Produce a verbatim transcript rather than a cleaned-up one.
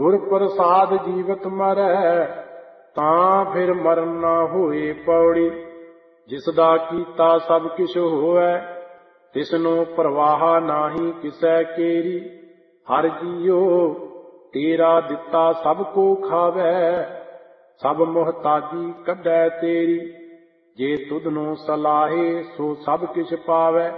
ਗੁਰ ਪ੍ਰਸਾਦ ਜੀਵਤ ਮਰੈ, ਤਾਂ ਫਿਰ ਮਰਨ ਨਾ ਹੋਏ ਪੌੜੀ। ਜਿਸ ਦਾ ਕੀਤਾ ਸਭ ਕਿਛ ਹੋਵੈ, ਤਿਸਨੂੰ ਪ੍ਰਵਾਹ ਨਾਹੀ ਕਿਸੈ ਕੇਰੀ। ਹਰਿ ਜੀਓ ਤੇਰਾ ਦਿੱਤਾ ਸਭ ਕੋ ਖਾਵੈ, ਸਭ ਮੁਹਤਾਜੀ ਕੱਢੈ ਤੇਰੀ। ਜੇ ਤੁਧਨੋਂ ਸਲਾਹੇ ਸੋ ਸਭ ਕਿਛ ਪਾਵੈ,